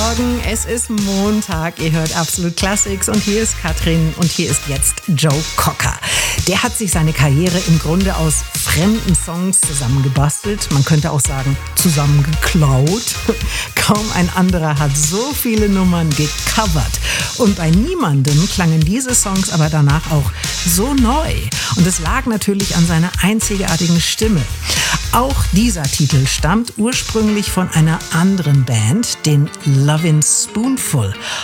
Morgen, es ist Montag, ihr hört Absolut Classics und hier ist Katrin und hier ist jetzt Joe Cocker. Der hat sich seine Karriere im Grunde aus fremden Songs zusammengebastelt, man könnte auch sagen zusammengeklaut. Kaum ein anderer hat so viele Nummern gecovert und bei niemandem klangen diese Songs aber danach auch so neu und es lag natürlich an seiner einzigartigen Stimme. Auch dieser Titel stammt ursprünglich von einer anderen Band, den Lovin' Spoonful.